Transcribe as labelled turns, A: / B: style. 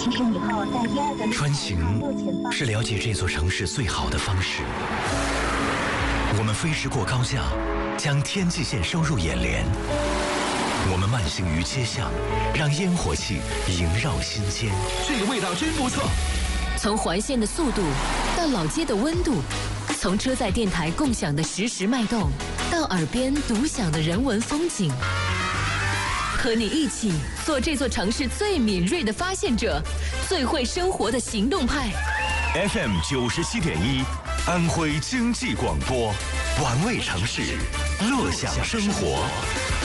A: 其实以后在第二个
B: 穿行是了解这座城市最好的方式。我们飞驰过高架，将天际线收入眼帘。我们慢行于街巷，让烟火气萦绕心间。
C: 这个味道真不错。
D: 从环线的速度到老街的温度，从车载电台共享的实时脉动，到耳边独享的人文风景，和你一起做这座城市最敏锐的发现者，最会生活的行动派。
E: FM 97.1，安徽经济广播，玩味城市，乐享生活。